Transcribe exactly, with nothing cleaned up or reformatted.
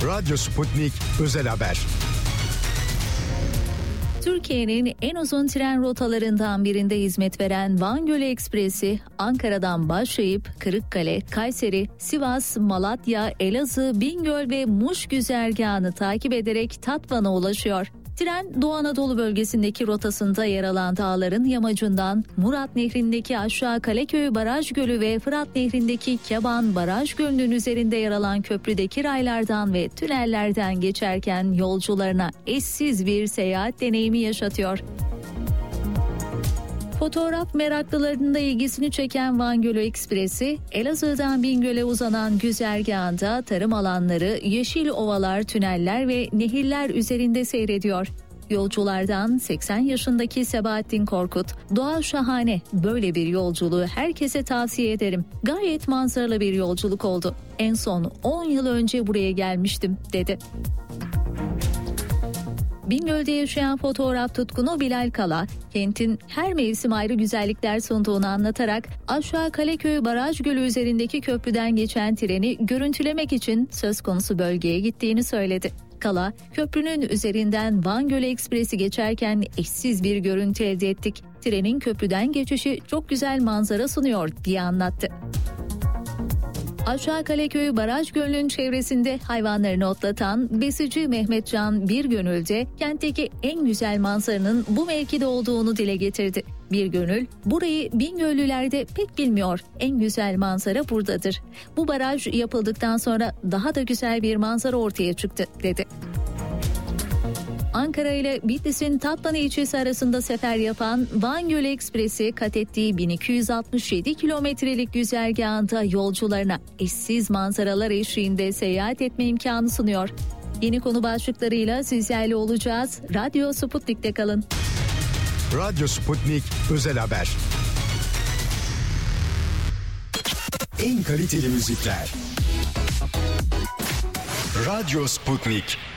Radyo Sputnik Özel Haber. Türkiye'nin en uzun tren rotalarından birinde hizmet veren Van Gölü Ekspresi, Ankara'dan başlayıp Kırıkkale, Kayseri, Sivas, Malatya, Elazığ, Bingöl ve Muş güzergahını takip ederek Tatvan'a ulaşıyor. Tren Doğu Anadolu bölgesindeki rotasında yer alan dağların yamacından Murat Nehri'ndeki Aşağı Kaleköy Baraj Gölü ve Fırat Nehri'ndeki Keban Baraj Gölü'nün üzerinde yer alan köprüdeki raylardan ve tünellerden geçerken yolcularına eşsiz bir seyahat deneyimi yaşatıyor. Fotoğraf meraklılarının da ilgisini çeken Van Gölü Ekspresi, Elazığ'dan Bingöl'e uzanan güzergahında tarım alanları, yeşil ovalar, tüneller ve nehirler üzerinde seyrediyor. Yolculardan seksen yaşındaki Sebahattin Korkut, "Doğa şahane, böyle bir yolculuğu herkese tavsiye ederim. Gayet manzaralı bir yolculuk oldu. En son on yıl önce buraya gelmiştim," dedi. Bingöl'de yaşayan fotoğraf tutkunu Bilal Kala, kentin her mevsim ayrı güzellikler sunduğunu anlatarak Aşağı Kaleköy Baraj Gölü üzerindeki köprüden geçen treni görüntülemek için söz konusu bölgeye gittiğini söyledi. Kala, "Köprünün üzerinden Van Gölü Ekspresi geçerken eşsiz bir görüntü elde ettik. Trenin köprüden geçişi çok güzel manzara sunuyor," diye anlattı. Aşağı Kaleköy Baraj Gölü'nün çevresinde hayvanlarını otlatan besici Mehmetcan Birgönül de kentteki en güzel manzaranın bu mevkide olduğunu dile getirdi. Birgönül, "Burayı Bingöllüler de pek bilmiyor. En güzel manzara buradadır. Bu baraj yapıldıktan sonra daha da güzel bir manzara ortaya çıktı," dedi. Ankara ile Bitlis'in Tatvan ilçesi arasında sefer yapan Van Gölü Ekspresi kat ettiği bin iki yüz altmış yedi kilometrelik güzergahında yolcularına eşsiz manzaralar eşliğinde seyahat etme imkanı sunuyor. Yeni konu başlıklarıyla sizlerle olacağız. Radyo Sputnik'te kalın. Radyo Sputnik Özel Haber. En kaliteli müzikler. Radyo Sputnik.